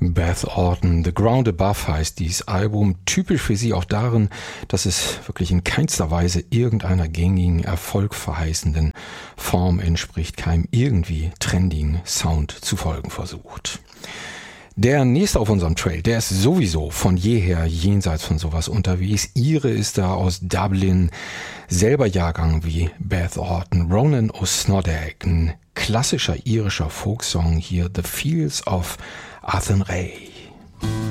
Beth Orton, The Ground Above heißt dieses Album, typisch für sie auch darin, dass es wirklich in keinster Weise irgendeiner gängigen, erfolgverheißenden Form entspricht, keinem irgendwie trendigen Sound zu folgen versucht. Der nächste auf unserem Trail, der ist sowieso von jeher jenseits von sowas unterwegs. Ihre ist da aus Dublin, selber Jahrgang wie Beth Orton, Ronan O'Snoddag, ein klassischer irischer Folksong hier, The Fields of Athenry.